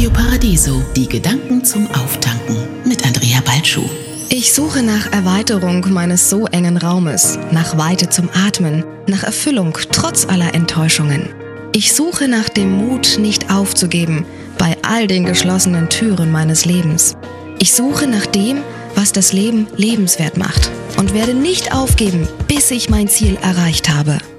Radio Paradiso, die Gedanken zum Auftanken mit Andrea Balschuh. Ich suche nach Erweiterung meines so engen Raumes, nach Weite zum Atmen, nach Erfüllung trotz aller Enttäuschungen. Ich suche nach dem Mut, nicht aufzugeben bei all den geschlossenen Türen meines Lebens. Ich suche nach dem, was das Leben lebenswert macht und werde nicht aufgeben, bis ich mein Ziel erreicht habe.